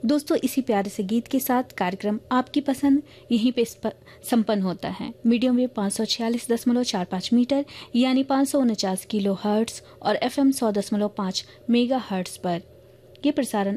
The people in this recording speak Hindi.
दोस्तों, इसी प्यारे से गीत के साथ कार्यक्रम आपकी पसंद यहीं पे संपन्न होता है। मीडियम वेव 546.45 मीटर यानी 549 किलो हर्ट्स और FM 100.5 मेगा हर्ट्स पर। ये प्रसारण